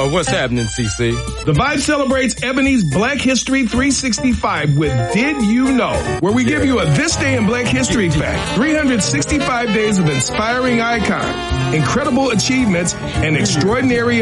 What's happening, CC? The Vibe celebrates Ebony's Black History 365 with Did You Know, where we give you a This Day in Black History fact. 365 days of inspiring icons, incredible achievements, and extraordinary